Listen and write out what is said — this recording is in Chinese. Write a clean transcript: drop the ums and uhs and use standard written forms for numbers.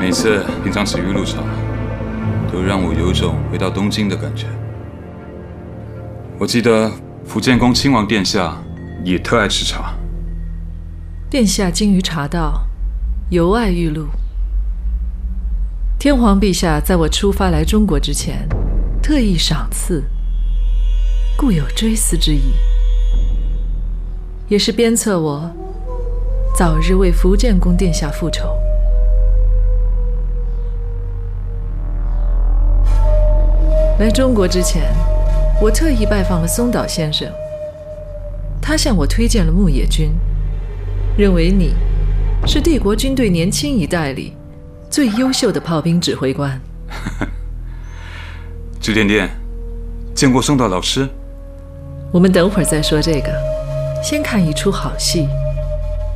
每次品尝此玉露茶，都让我有种回到东京的感觉。我记得福建宫亲王殿下也特爱吃茶。 殿下精于茶道，尤爱玉露。天皇陛下在我出发来中国之前，特意赏赐，故有追思之意，也是鞭策我早日为福建宫殿下复仇。来中国之前，我特意拜访了松岛先生，他向我推荐了牧野君，认为你是帝国军队年轻一代里最优秀的炮兵指挥官。 志点点，见过松岛老师？ 我们等会儿再说这个，先看一出好戏。